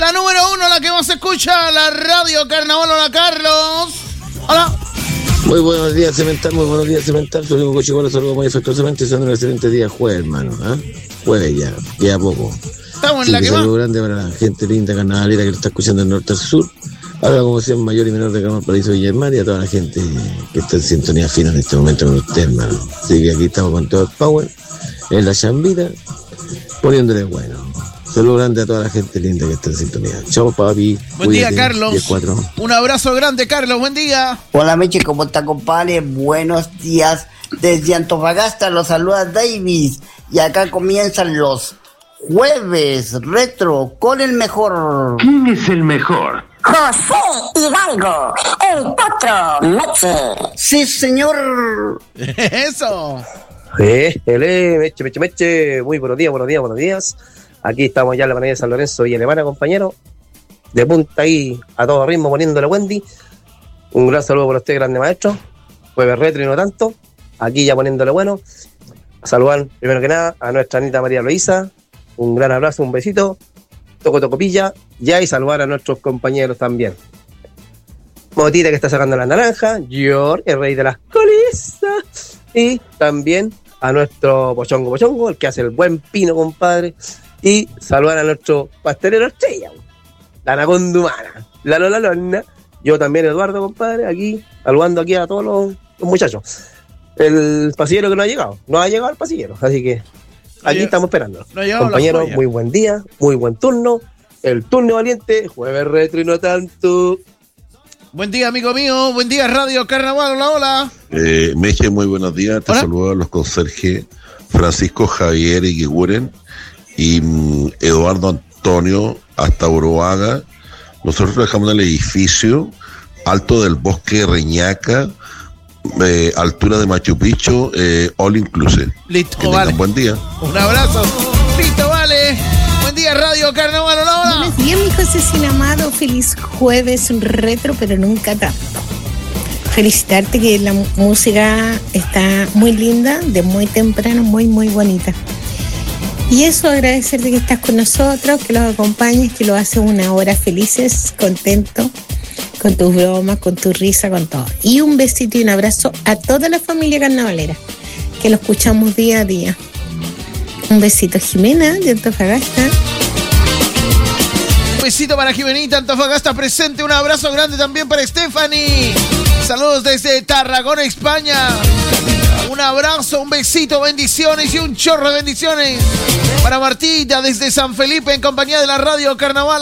La número 1, la que más se escucha, la radio Carnaval. Hola, Carlos. Hola. Muy buenos días, Cemental, muy buenos días, Cemental. Soy un cochiguero, saludo muy afectuosamente, siendo un excelente día jueves, hermano. Jueves ya, queda poco. Estamos en la que saludo más. grande para la gente linda, carnavalera que lo está escuchando del norte al sur. Ahora, como sea, mayor y menor de Carnaval Paraíso Villa del Mar, y a toda la gente que está en sintonía fina en este momento con usted, hermano. Así que aquí estamos con todo el power, en la chambita, poniéndole bueno. Saludo grande a toda la gente linda que está en sintonía. Chao, papi. Buen día, Carlos. 10-4. Un abrazo grande, Carlos. Buen día. Hola, Meche, ¿cómo está, compadre? Buenos días. Desde Antofagasta los saluda Davis. Y acá comienzan los jueves retro con el mejor. ¿Quién es el mejor? José Hidalgo, el Potro Meche. Sí, señor. Eso. Meche. Muy buenos días. Aquí estamos ya en la Panilla de San Lorenzo y Alemana, compañero. De punta ahí, a todo ritmo, poniéndole Wendy. Un gran saludo por usted, grande maestro. Jueves retro y no tanto. Aquí ya poniéndole bueno. Saludar, primero que nada, a nuestra Anita María Loíza. Un gran abrazo, un besito. Tocopilla. Ya, y saludar a nuestros compañeros también. Motita, que está sacando la naranja. George, el rey de las colizas. Y también a nuestro Pochongo, el que hace el buen pino, compadre. Y saludar a nuestro pastelero estrella, la anaconda humana, la Lola. Yo también, Eduardo, compadre, aquí, saludando aquí a todos los muchachos. El pasillero que no ha llegado el pasillero, así que aquí estamos esperando. Compañero, muy buen día, muy buen turno, el turno valiente, jueves retro y no tanto. Buen día, amigo mío, buen día, Radio Carnaval. Hola. Meche, muy buenos días, te saludo a los conserjes Francisco Javier y Guiguren y Eduardo Antonio hasta Uruaga. Nosotros trabajamos en el edificio Alto del Bosque de Reñaca, altura de Machu Picchu, all inclusive. Listo, que vale. Buen día. Un abrazo. Listo, vale. Buen día, Radio Carnaval. Hola. Buenos días, mi Josecina amado. Feliz jueves retro, pero nunca tanto. Felicitarte que la música está muy linda, de muy temprano, muy, muy bonita. Y eso, agradecerte que estás con nosotros, que los acompañes, que lo haces una hora felices, contento, con tus bromas, con tu risa, con todo. Y un besito y un abrazo a toda la familia carnavalera, que lo escuchamos día a día. Un besito, Jimena, de Antofagasta. Un besito para Jimenita, Antofagasta presente. Un abrazo grande también para Stephanie. Saludos desde Tarragona, España. Un abrazo, un besito, bendiciones y un chorro de bendiciones para Martita desde San Felipe en compañía de la Radio Carnaval.